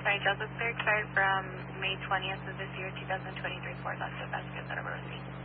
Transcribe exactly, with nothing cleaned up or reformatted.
Sorry, Joseph Clear expired from May twentieth of this year, two thousand twenty-three, for Los Vasquez out of Rossi.